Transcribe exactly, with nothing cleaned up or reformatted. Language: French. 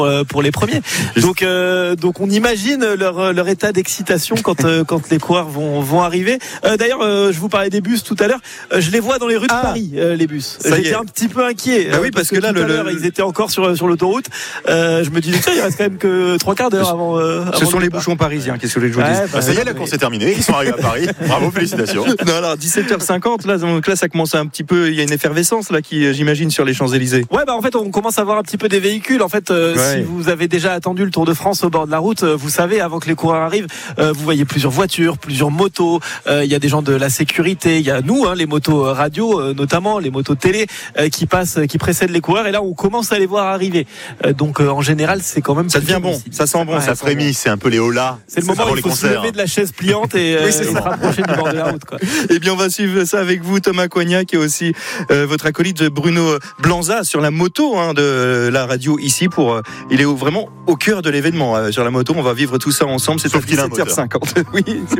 euh, pour les premiers. Donc, euh, donc on imagine leur, leur état d'excitation quand, euh, quand les coureurs vont, vont arriver. Euh, d'ailleurs, euh, je vous parlais des bus tout à l'heure. Euh, je les vois dans les rues de ah, Paris, euh, les bus. J'étais un petit peu inquiet. Bah oui, parce, parce que, que là, tout le, à l'heure, le... ils étaient encore sur, sur l'autoroute. Euh, je me disais, il reste quand même que trois quarts d'heure avant. Euh, Ce avant sont les bouchons parisiens. Qu'est-ce que je vous ouais, dis bah, bah, ça y est, la course est terminée. Ils sont arrivés à Paris. Bravo, félicitations. Non, alors dix-sept heures cinquante, là, donc là, ça commence un petit peu. Il y a une effervescence là, qui, j'imagine, sur les Champs-Élysées. Ouais, bah en fait, on commence à voir un petit peu des véhicules. En fait, euh, ouais. si vous avez déjà attendu le Tour de France au bord de la route, euh, vous savez, avant que les coureurs arrivent, euh, vous voyez plusieurs voitures, plusieurs motos. Il euh, y a des gens de la sécurité. Il y a nous, hein, les motos radio, euh, notamment les motos télé, euh, qui passent, qui précèdent les coureurs. Et là, on commence à les voir arriver. Euh, donc, euh, en général, c'est quand même. Ça devient bon. Ça sent bon. Ouais, ça frémit. C'est un peu les holas. C'est le moment où il faut se lever de la chaise pliante et euh, oui, se rapprocher du bord de la route, quoi. Eh bien, on va suivre ça avec vous, Thomas Coignat, et aussi euh, votre acolyte Bruno Blanza sur la moto hein, de la radio ici. Pour, euh, il est vraiment au cœur de l'événement euh, sur la moto. On va vivre tout ça ensemble. C'est à dix-sept heures cinquante. Oui.